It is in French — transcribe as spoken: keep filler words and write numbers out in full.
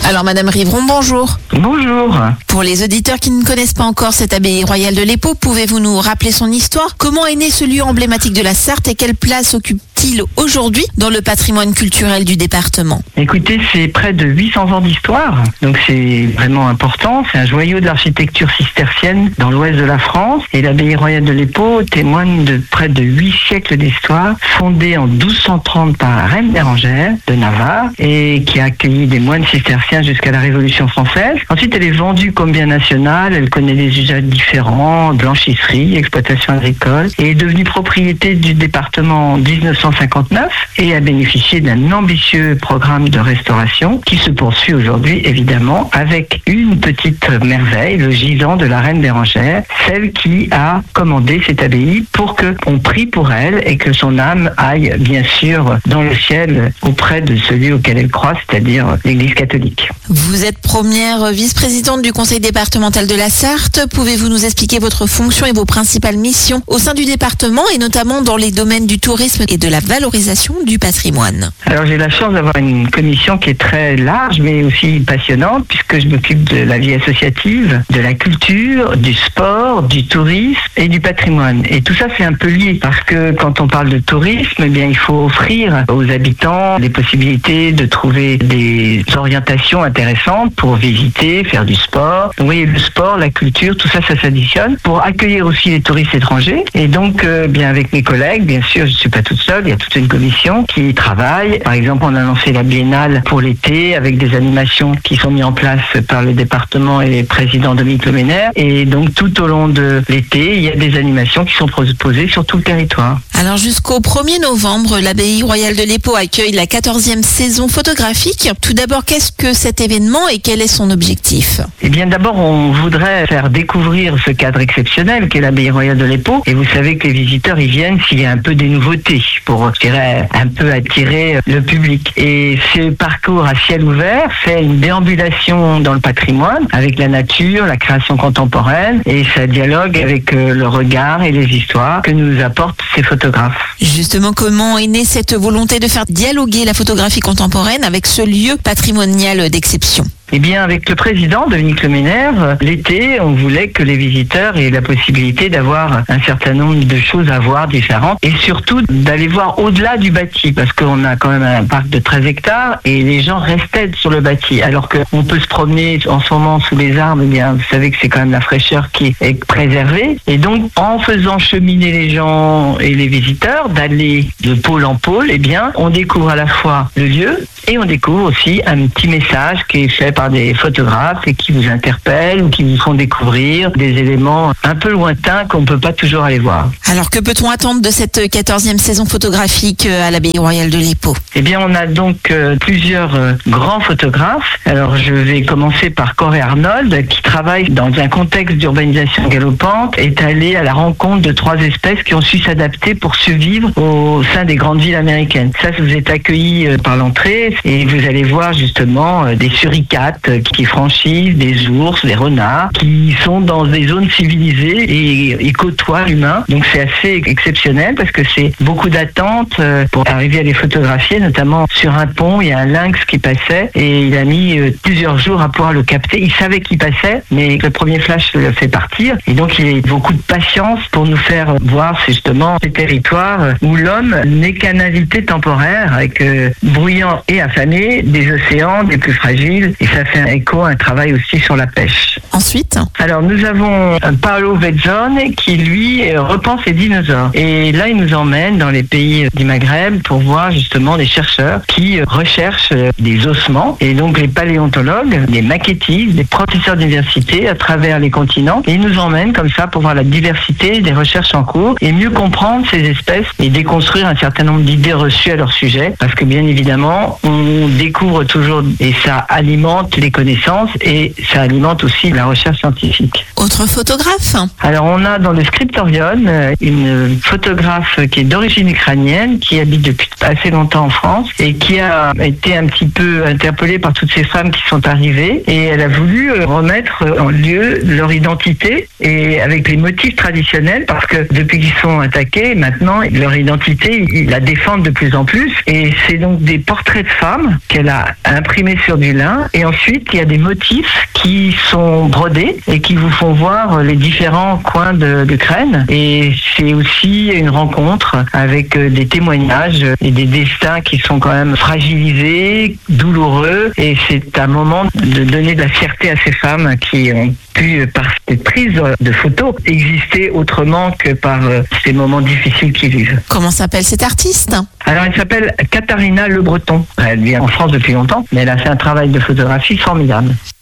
Alors Madame Rivron, bonjour. Bonjour. Pour les auditeurs qui ne connaissent pas encore cette abbaye royale de l'Épau, pouvez-vous nous rappeler son histoire? Comment est né ce lieu emblématique de la Sarthe et quelle place occupe-t-il aujourd'hui dans le patrimoine culturel du département? Écoutez, c'est près de huit cents ans d'histoire, donc c'est vraiment important. C'est un joyau de l'architecture cistercienne dans l'ouest de la France. Et l'abbaye royale de l'Épau témoigne de près de huit siècles d'histoire, fondée en douze cent trente par la reine Bérengère de Navarre et qui a accueilli des moines cisterciens jusqu'à la Révolution française. Ensuite, elle est vendue comme bien national. Elle connaît des usages différents, blanchisserie, exploitation agricole, et est devenue propriété du département en dix-neuf cent cinquante-neuf et a bénéficié d'un ambitieux programme de restauration qui se poursuit aujourd'hui évidemment avec une petite merveille, le gisant de la reine Bérengère, celle qui a commandé cette abbaye pour que on prie pour elle et que son âme aille bien sûr dans le ciel auprès de celui auquel elle croit, c'est-à-dire l'Église catholique. Vous êtes première vice-présidente du conseil départemental de la Sarthe. Pouvez-vous nous expliquer votre fonction et vos principales missions au sein du département et notamment dans les domaines du tourisme et de la valorisation du patrimoine? Alors j'ai la chance d'avoir une commission qui est très large mais aussi passionnante puisque je m'occupe de la vie associative, de la culture, du sport, du tourisme et du patrimoine. Et tout ça c'est un peu lié parce que quand on parle de tourisme, eh bien il faut offrir aux habitants les possibilités de trouver des orientations intéressantes pour visiter, faire du sport. Donc, vous voyez, le sport, la culture, tout ça, ça s'additionne pour accueillir aussi les touristes étrangers. Et donc, euh, bien avec mes collègues, bien sûr, je ne suis pas toute seule, il y a toute une commission qui travaille. Par exemple, on a lancé la biennale pour l'été avec des animations qui sont mises en place par le département et le président Dominique Leménaire. Et donc, tout au long de l'été, il y a des animations qui sont proposées sur tout le territoire. Alors, jusqu'au premier novembre, l'abbaye royale de l'Épau accueille la quatorzième saison photographique. Tout d'abord, qu'est-ce que cet événement et quel est son objectif? Eh bien, d'abord, on voudrait faire découvrir ce cadre exceptionnel qu'est l'abbaye royale de l'Épau. Et vous savez que les visiteurs, ils viennent s'il y a un peu des nouveautés pour, je dirais, un peu attirer le public. Et ce parcours à ciel ouvert fait une déambulation dans le patrimoine avec la nature, la création contemporaine et ça dialogue avec le regard et les histoires que nous apportent ces photographes. Justement, comment est née cette volonté de faire dialoguer la photographie contemporaine avec ce lieu patrimonial d'exception? Eh bien, avec le président Dominique Leménaire, l'été, on voulait que les visiteurs aient la possibilité d'avoir un certain nombre de choses à voir différentes et surtout d'aller voir au-delà du bâti parce qu'on a quand même un parc de treize hectares et les gens restaient sur le bâti alors qu'on peut se promener en ce moment sous les arbres. Eh bien, vous savez que c'est quand même la fraîcheur qui est préservée et donc en faisant cheminer les gens et les visiteurs d'aller de pôle en pôle, eh bien, on découvre à la fois le lieu et on découvre aussi un petit message qui est fait par des photographes et qui vous interpellent ou qui vous font découvrir des éléments un peu lointains qu'on ne peut pas toujours aller voir. Alors que peut-on attendre de cette quatorzième saison photographique à l'abbaye royale de l'Épau? Eh bien, on a donc euh, plusieurs euh, grands photographes. Alors, je vais commencer par Corey Arnold, qui travaille dans un contexte d'urbanisation galopante, est allé à la rencontre de trois espèces qui ont su s'adapter pour survivre au sein des grandes villes américaines. Ça, vous êtes accueillis euh, par l'entrée et vous allez voir justement euh, des suricates qui franchissent, des ours, des renards, qui sont dans des zones civilisées et, et côtoient l'humain. Donc c'est assez exceptionnel parce que c'est beaucoup d'attentes pour arriver à les photographier, notamment sur un pont, il y a un lynx qui passait et il a mis plusieurs jours à pouvoir le capter. Il savait qu'il passait, mais le premier flash le fait partir. Et donc il y a beaucoup de patience pour nous faire voir justement ces territoires où l'homme n'est qu'un invité temporaire avec euh, bruyant et affamé des océans des plus fragiles. Et ça fait un écho, un travail aussi sur la pêche. Ensuite, alors nous avons Paolo Vezzone qui lui repense les dinosaures. Et là il nous emmène dans les pays du Maghreb pour voir justement des chercheurs qui recherchent des ossements. Et donc les paléontologues, des maquettistes, des professeurs d'université à travers les continents. Et ils nous emmènent comme ça pour voir la diversité des recherches en cours et mieux comprendre ces espèces et déconstruire un certain nombre d'idées reçues à leur sujet. Parce que bien évidemment, on découvre toujours et ça alimente les connaissances et ça alimente aussi la recherche scientifique. Autre photographe? Alors on a dans le Scriptorium une photographe qui est d'origine ukrainienne, qui habite depuis assez longtemps en France et qui a été un petit peu interpellée par toutes ces femmes qui sont arrivées et elle a voulu remettre en lieu leur identité et avec les motifs traditionnels parce que depuis qu'ils sont attaqués, maintenant leur identité, ils la défendent de plus en plus et c'est donc des portraits de femmes qu'elle a imprimés sur du lin et ensuite ensuite, il y a des motifs qui sont brodés et qui vous font voir les différents coins de l'Ukraine. Et c'est aussi une rencontre avec des témoignages et des destins qui sont quand même fragilisés, douloureux. Et c'est un moment de donner de la fierté à ces femmes qui ont pu, par cette prise de photos, exister autrement que par ces moments difficiles qu'ils vivent. Comment s'appelle cet artiste ? Alors, elle s'appelle Katharina Le Breton. Elle vit en France depuis longtemps, mais elle a fait un travail de photographie formidable.